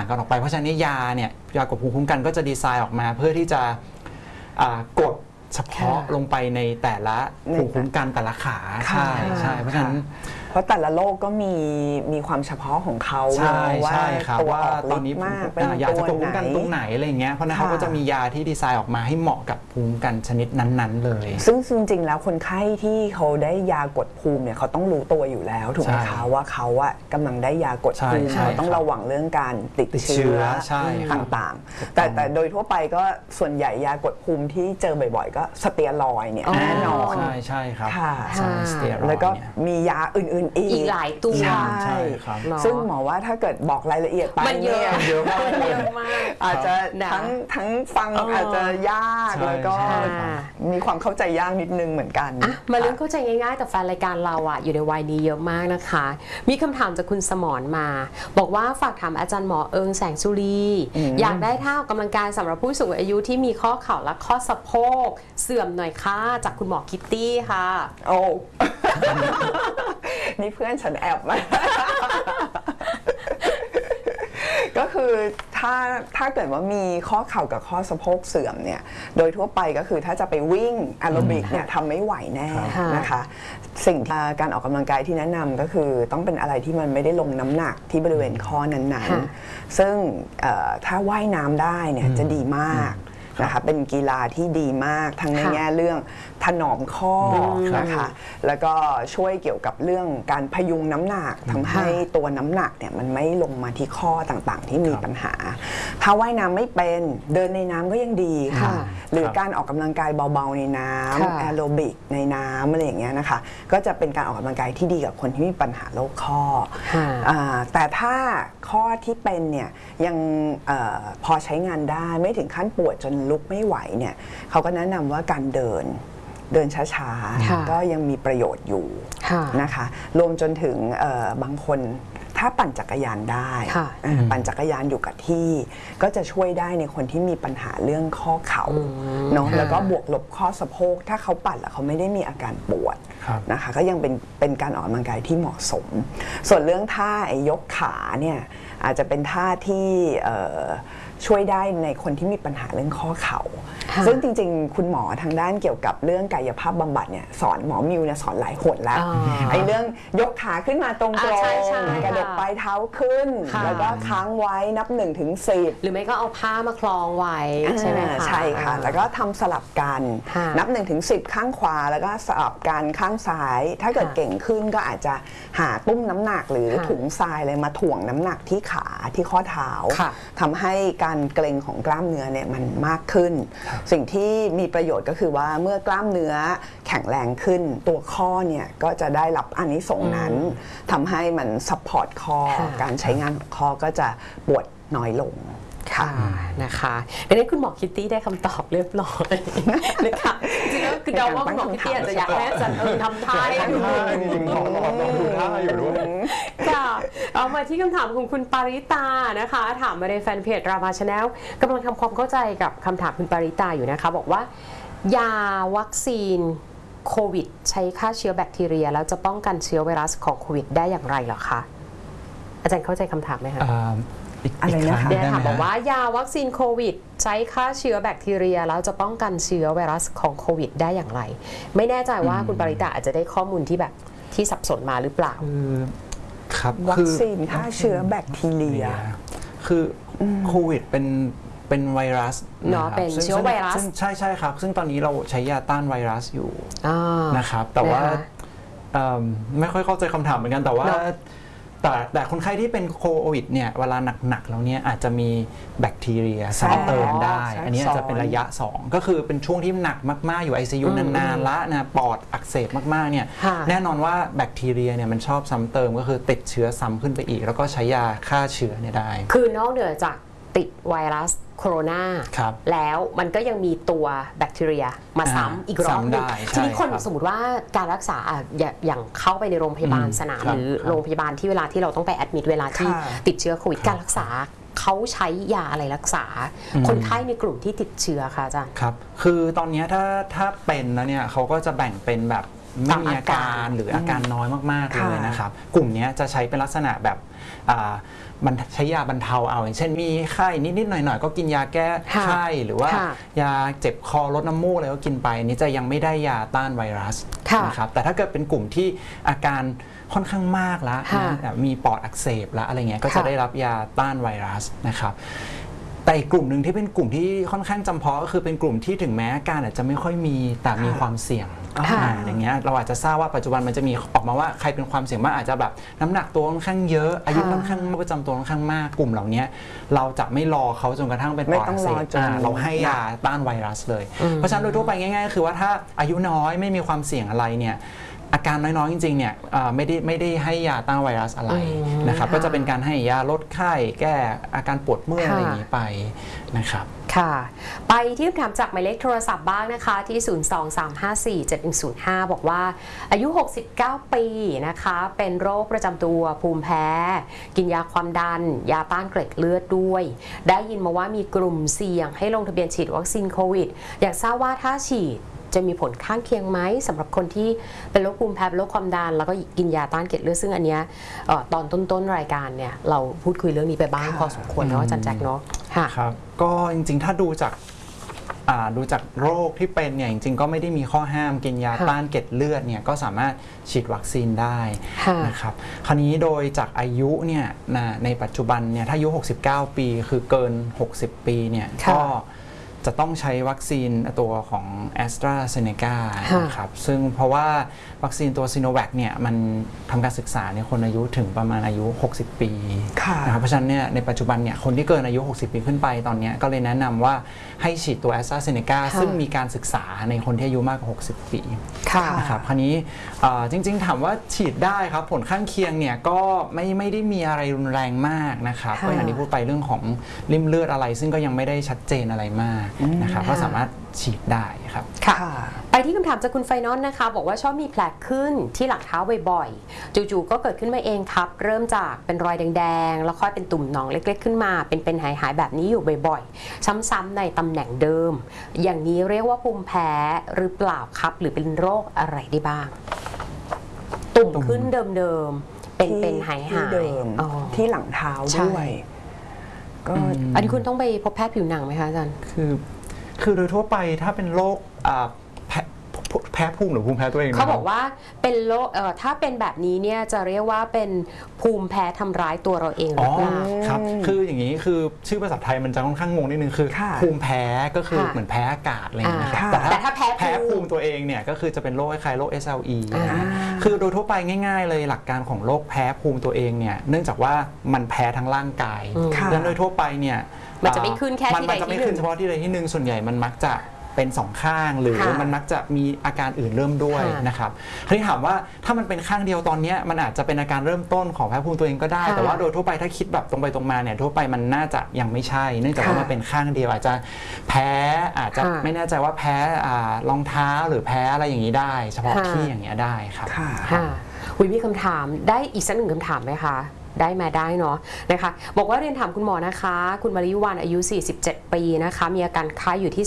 างกันออกไปเพราะฉะนั้นยาเนี่ยยากดภูมิคุ้มกันก็จะดีไซน์ออกมาเพื่อที่จะกดเฉพาะลงไปในแต่ละภูมิคุ้มกันแต่ละขาใช่เพราะฉะนั้นเพราะแต่ละโรคก็มีความเฉพาะของเขาว่าตัวตอนนี้อยากจะภูมิคุ้มกันตรงไหนอะไรเงี้ยเพราะนั้นเขาก็จะมียาที่ดีไซน์ออกมาให้เหมาะกับภูมิคุ้มกันชนิดนั้นๆเลยซึ่งจริงๆแล้วคนไข้ที่เขาได้ยากดภูมิเนี่ยเขาต้องรู้ตัวอยู่แล้วถูกไหมคะว่าเขากำลังได้ยากดภูมิเขาต้องระวังเรื่องการติดเชื้อต่างๆแต่โดยทั่วไปก็ส่วนใหญ่ยากดภูมิที่เจอบ่อยๆก็สเตียรอยด์เนี่ยแน่นอนใช่ครับแล้วก็มียาอื่นอีกหลายตัวใช่ซึ่งหมอว่าถ้าเกิดบอกรายละเอียดไปมันเยอะมากอาจจะทั้งฟังอาจจะยากแล้วก็มีความเข้าใจยากนิดนึงเหมือนกันมาเรื่องเข้าใจง่ายๆแต่แฟนรายการเราอยู่ในวัยนี้เยอะมากนะคะมีคำถามจากคุณสมรมาบอกว่าฝากถามอาจารย์หมอเอิงแสงสุรีอยากได้ท่าออกกำลังกายสำหรับผู้สูงอายุที่มีข้อเข่าและข้อสะโพกเสื่อมหน่อยค่ะจากคุณหมอคิตตี้ค่ะโอ้นี่เพื่อนฉันแอบมาก็คือถ้าเกิดว่ามีข้อเข่ากับข้อสะโพกเสื่อมเนี่ยโดยทั่วไปก็คือถ้าจะไปวิ่งแอโรบิกเนี่ยทำไม่ไหวแน่นะคะสิ่งที่การออกกำลังกายที่แนะนำก็คือต้องเป็นอะไรที่มันไม่ได้ลงน้ำหนักที่บริเวณข้อนั้นๆซึ่งถ้าว่ายน้ำได้เนี่ยจะดีมากนะคะเป็นกีฬาที่ดีมากทั้งในแง่เรื่องถนอมข้อนะคะแล้วก็ช่วยเกี่ยวกับเรื่องการพยุงน้ำหนักทำให้ตัวน้ำหนักเนี่ยมันไม่ลงมาที่ข้อต่างๆที่มีปัญหาถ้าว่ายน้ำไม่เป็นเดินในน้ำก็ยังดีค่ะหรือการออกกำลังกายเบาๆในน้ำแอโรบิกในน้ำอะไรอย่างเงี้ยนะคะก็จะเป็นการออกกำลังกายที่ดีกับคนที่มีปัญหาโรคข้อแต่ถ้าข้อที่เป็นเนี่ยยังพอใช้งานได้ไม่ถึงขั้นปวดจนลุกไม่ไหวเนี่ยเขาก็แนะนำว่าการเดินช้าๆก็ยังมีประโยชน์อยู่นะคะรวมจนถึงบางคนถ้าปั่นจักรยานได้ปั่นจักรยานอยู่กับที่ก็จะช่วยได้ในคนที่มีปัญหาเรื่องข้อเข่าเนาะแล้วก็บวกลบข้อสะโพกถ้าเขาปั่นแล้วเขาไม่ได้มีอาการปวดนะคะก็ยังเป็นการออกกำลังกายที่เหมาะสมส่วนเรื่องท่ายกขาเนี่ยอาจจะเป็นท่าที่ช่วยได้ในคนที่มีปัญหาเรื่องข้อเข่าซึ่งจริงๆคุณหมอทางด้านเกี่ยวกับเรื่องกายภาพบำบัดเนี่ยสอนหมอมิวเนี่ยสอนหลายหนแล้วไอ้เรื่องยกขาขึ้นมาตรงๆกระดกปลายเท้าขึ้นแล้วก็ค้างไว้นับ1 ถึง 10 หรือไม่ก็เอาผ้ามาคล้องไว้ใช่ไหมคะใช่ค่ะแล้วก็ทำสลับกันนับ1 ถึง 10ข้างขวาแล้วก็สลับกันข้างซ้ายถ้าเกิดเก่งขึ้นก็อาจจะหาตุ้มน้ำหนักหรือถุงทรายอะไรมาถ่วงน้ำหนักที่ขาที่ข้อเท้าทำให้การเกร็งของกล้ามเนื้อเนี่ยมันมากขึ้นสิ่งที่มีประโยชน์ก็คือว่าเมื่อกล้ามเนื้อแข็งแรงขึ้นตัวข้อเนี่ยก็จะได้รับอานิสงส์นั้นทำให้มันซัพพอร์ตข้อการใช้งานของข้อก็จะปวดน้อยลงค่ะนะคะดังนั้นคุณหมอคิตตี้ได้คำตอบเรียบร้อยนะคะจริงๆแล้วคือเดาว่าคุณหมอคิตตี้อาจจะอยากให้อาจารย์ทำท่าให้ดูค่ะเอามาที่คำถามของคุณปาริตานะคะถามมาในแฟนเพจรามาชาแนลกำลังทำความเข้าใจกับคำถามคุณปาริตาอยู่นะคะบอกว่ายาวัคซีนโควิดใช้ฆ่าเชื้อแบคทีเรียแล้วจะป้องกันเชื้อไวรัสของโควิดได้อย่างไรเหรอคะอาจารย์เข้าใจคำถามไหมคะอะไรนะคะเนี่ยค่ะบอกว่ายาวัคซีนโควิดใช้ฆ่าเชื้อแบคทีเรียแล้วจะป้องกันเชื้อไวรัสของโควิดได้อย่างไรไม่แน่ใจว่าคุณปริตาอาจจะได้ข้อมูลที่แบบที่สับสนมาหรือเปล่าครับวัคซีนฆ่าเชื้อแบคทีเรียคือโควิดเป็นไวรัสเนาะเป็นเชื้อไวรัสใช่ครับซึ่งตอนนี้เราใช้ยาต้านไวรัสอยู่นะครับแต่ว่าไม่ค่อยเข้าใจคำถามเหมือนกันแต่ว่าแต่คนไข้ที่เป็นโควิดเนี่ยเวลาหนักๆแล้วเนี่ยอาจจะมีแบคทีเรียซ้ำเติมได้อันนี้อาจจะเป็นระยะ2ก็คือเป็นช่วงที่หนักมากๆอยู่ ICU นานๆละนะปอดอักเสบมากๆเนี่ยแน่นอนว่าแบคทีเรียเนี่ยมันชอบซ้ำเติมก็คือติดเชื้อซ้ำขึ้นไปอีกแล้วก็ใช้ยาฆ่าเชื้อเนี่ยได้คือนอกเหนือจากติดไวรัสโคโรนาแล้วมันก็ยังมีตัวแบคทีเรียมาซ้ำอีกรอบนึงทีนี้คนสมมติว่าการรักษาอย่างเข้าไปในโรงพยาบาลสนามหรือโรงพยาบาลที่เวลาที่เราต้องไปแอดมิดเวลาที่ติดเชื้อโควิดการรักษาเขาใช้ยาอะไรรักษาคนไข้ในกลุ่มที่ติดเชื้อคะอาจารย์ครับคือตอนนี้ถ้าเป็นแล้วเนี่ยเขาก็จะแบ่งเป็นแบบไม่มีอาการหรืออาการน้อยมากๆเลยนะครับกลุ่มนี้จะใช้เป็นลักษณะแบบมันใช้ยาบรรเทาเอาอย่างเช่นมีไข้นิดๆหน่อยๆก็กินยาแก้ไข้หรือว่ายาเจ็บคอลดน้ำมูกอะไรก็กินไปนี่จะยังไม่ได้ยาต้านไวรัสนะครับแต่ถ้าเกิดเป็นกลุ่มที่อาการค่อนข้างมากแล้วมีปอดอักเสบแล้วอะไรเงี้ยก็จะได้รับยาต้านไวรัสนะครับแต่อีกกลุ่มหนึ่งที่เป็นกลุ่มที่ค่อนข้างจำเพาะก็คือเป็นกลุ่มที่ถึงแม้อาการอาจจะไม่ค่อยมีแต่มีความเสี่ยงอย่างเงี้ยเราอาจจะทราบว่าปัจจุบันมันจะมีออกมาว่าใครเป็นความเสี่ยงมากอาจจะแบบน้ำหนักตัวค่อนข้างเยอะอายุค่อนข้างประจำตัวค่อนข้างมากกลุ่มเหล่านี้เราจะไม่รอเขาจนกระทั่งเป็นปอดอักเสบเราให้ยาต้านไวรัสเลยเพราะฉะนั้นโดยทั่วไปง่ายๆก็คือว่าถ้าอายุน้อยไม่มีความเสี่ยงอะไรเนี่ยอาการน้อยๆจริงๆเนี่ยไม่ได้ให้ยาต้านไวรัสอะไรนะครับก็จะเป็นการให้ยาลดไข้แก้อาการปวดเมื่อยอะไรอย่างนี้ไปนะครับค่ะไปที่คำถามจากหมายเลขโทรศัพท์บ้างนะคะที่ 023547105 บอกว่าอายุ69 ปีนะคะเป็นโรคประจำตัวภูมิแพ้กินยาความดันยาต้านเกล็ดเลือดด้วยได้ยินมาว่ามีกลุ่มเสี่ยงให้ลงทะเบียนฉีดวัคซีนโควิดอยากทราบว่าถ้าฉีดจะมีผลข้างเคียงไหมสำหรับคนที่เป็นโรคภูมิแพ้เป็นโรคความดันแล้วก็กินยาต้านเกล็ดเลือดซึ่งอันเนี้ยตอนต้นรายการเนี่ยเราพูดคุยเรื่องนี้ไปบ้างพอสมควรเนาะอาจารย์แจ็คเนาะครับก็จริงๆถ้าดูจากโรคที่เป็นเนี่ยจริงๆก็ไม่ได้มีข้อห้ามกินยาต้านเกล็ดเลือดเนี่ยก็สามารถฉีดวัคซีนได้นะครับคราวนี้โดยจากอายุเนี่ยในปัจจุบันเนี่ยถ้าอายุ69 ปีคือเกิน60 ปีเนี่ยก็จะต้องใช้วัคซีนตัวของ AstraZeneca นะครับซึ่งเพราะว่าวัคซีนตัวซิโนแวคเนี่ยมันทำการศึกษาในคนอายุถึงประมาณอายุ60 ปีนะครับเพราะฉะนั้นเนี่ยในปัจจุบันเนี่ยคนที่เกินอายุ60 ปีขึ้นไปตอนนี้ก็เลยแนะนำว่าให้ฉีดตัว AstraZeneca ซึ่งมีการศึกษาในคนที่อายุมากกว่า60 ปีนะครับคราวนี้จริงๆถามว่าฉีดได้ครับผลข้างเคียงเนี่ยก็ไม่ได้มีอะไรรุนแรงมากนะครับก็อย่างที่พูดไปเรื่องของริ่มเลือดอะไรซึ่งก็ยังไม่ได้ชัดเจนอะไรมากนะครับก็สามารถฉีดได้ครับค่ะไปที่คำถามจากคุณไฟนอลนะคะบอกว่าชอบมีแผลขึ้นที่หลังเท้าบ่อยๆจู่ๆก็เกิดขึ้นมาเองครับเริ่มจากเป็นรอยแดงๆแล้วค่อยเป็นตุ่มหนองเล็กๆขึ้นมาเป็นหายๆแบบนี้อยู่บ่อยๆซ้ำๆในตำแหน่งเดิมอย่างนี้เรียกว่าภูมิแพ้หรือเปล่าครับหรือเป็นโรคอะไรได้บ้างตุ่มขึ้นเดิมๆเป็นหายๆเดิมที่หลังเท้าด้วยก็อันนี้คุณต้องไปพบแพทย์ผิวหนังไหมคะอาจารย์คือโดยทั่วไปถ้าเป็นโรคแพ้ภูมิหรือภูมิแพ้ตัวเองเขาบอกว่าเป็นโรคถ้าเป็นแบบนี้เนี่ยจะเรียกว่าเป็นภูมิแพ้ทำร้ายตัวเราเองหรือเปล่าครับคืออย่างนี้คือชื่อภาษาไทยมันจะค่อนข้างงงนิดนึงคือภูมิแพ้ก็คือเหมือนแพ้อากาศอะไรอย่างเงี้ยแต่ถ้าแพ้ภูมิตัวเองเนี่ยก็คือจะเป็นโรคคล้ายๆโรค SLE คือโดยทั่วไปง่ายๆเลยหลักการของโรคแพ้ภูมิตัวเองเนี่ยเนื่องจากว่ามันแพ้ทั้งร่างกายดังนั้นโดยทั่วไปเนี่ยมันจะไม่ขึ้นแค่ที่ใดที่หนึ่งมันจะไม่ขึ้นเฉพาะที่ใดที่หนึ่งส่วนใหญ่มันมักจะเป็นสองข้างหรือมันมักจะมีอาการอื่นเริ่มด้วยนะครับทีนี้ถามว่าถ้ามันเป็นข้างเดียวตอนนี้มันอาจจะเป็นอาการเริ่มต้นของแพ้ภูมิตัวเองก็ได้แต่ว่าโดยทั่วไปถ้าคิดแบบตรงไปตรงมาเนี่ยทั่วไปมันน่าจะยังไม่ใช่เนื่องจากว่ามันเป็นข้างเดียวอาจจะแพ้อาจจะไม่แน่ใจว่าแพ้รองเท้าหรือแพ้อะไรอย่างนี้ได้เฉพาะที่อย่างเงี้ยได้ครับมีคำถามได้อีกสักหนึ่งคำถามไหมคะได้มาได้เนาะนะคะบอกว่าเรียนถามคุณหมอนะคะคุณมาริยุวรรณอายุ47 ปีนะคะมีอาการไข้อยู่ที่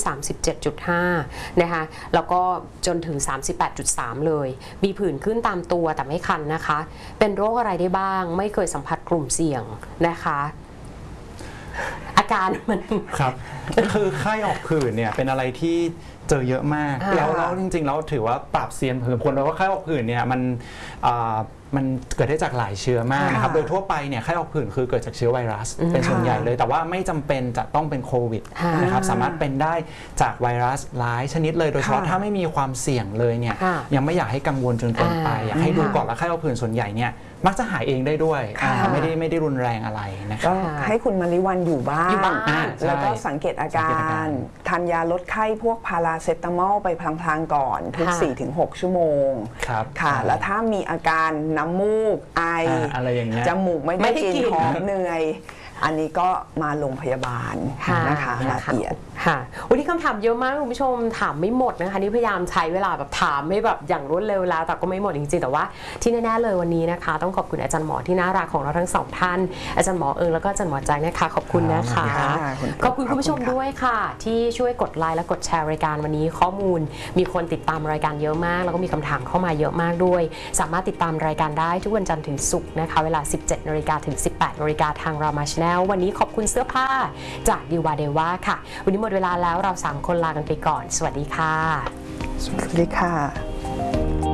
37.5 นะคะแล้วก็จนถึง 38.3 เลยมีผื่นขึ้นตามตัวแต่ไม่คันนะคะเป็นโรคอะไรได้บ้างไม่เคยสัมผัสกลุ่มเสี่ยงนะคะอาการมันครับคือไข้ออกผื่นเนี่ยเป็นอะไรที่เจอเยอะมากแล้วจริงๆแล้วถือว่าปราบเซียนคนเราว่าไข้ออกผื่นเนี่ยมันเกิดได้จากหลายเชื้อมากนะครับโดยทั่วไปเนี่ยไข้ออกผื่นคือเกิดจากเชื้อไวรัสเป็นส่วนใหญ่เลยแต่ว่าไม่จำเป็นจะต้องเป็นโควิดนะครับสามารถเป็นได้จากไวรัสหลายชนิดเลยโดยเฉพาะถ้าไม่มีความเสี่ยงเลยเนี่ยยังไม่อยากให้กังวลจนเกินไปอยากให้ดูก่อนแล้วไข้ออกผื่นส่วนใหญ่เนี่ยมักจะหายเองได้ด้วยไม่ได้รุนแรงอะไรนะครับก็ให้คุณมาริวันอยู่บ้านแล้วก็สังเกตอาการทานยาลดไข้พวกพาราเซตามอลไปพลางๆก่อนทุก 4-6 ชั่วโมงค่ะแล้วถ้ามีอาการน้ำมูกไออะไรอย่างเงี้ยจมูกไม่ได้กลิ่นหอมเหนื่อยอันนี้ก็มาโรงพยาบาลนะคะละเอียดค่ะวันนี้คำถามเยอะมากคุณผู้ชมถามไม่หมดนะคะนี่พยายามใช้เวลาแบบถามไม่แบบอย่างรวดเร็วแล้วแต่ก็ไม่หมดจริงๆแต่ว่าที่แน่ๆเลยวันนี้นะคะต้องขอบคุณอาจารย์หมอที่น่ารักของเราทั้งสองท่านอาจารย์หมอแล้วก็อาจารย์หมอแจ็คนะคะขอบคุณนะคะขอบคุณคุณผู้ชมด้วยค่ะที่ช่วยกดไลค์และกดแชร์รายการวันนี้ข้อมูลมีคนติดตามรายการเยอะมากแล้วก็มีคำถามเข้ามาเยอะมากด้วยสามารถติดตามรายการได้ทุกวันจันทร์ถึงศุกร์นะคะเวลา 17 น.ถึง 18 น.ทาง Rama Channel วันนี้ขอบคุณเสื้อผ้าจากดิวาเดวาค่ะวันนี้หมดเวลาแล้วเรา3คนลากันไปก่อนสวัสดีค่ะสวัสดีค่ะ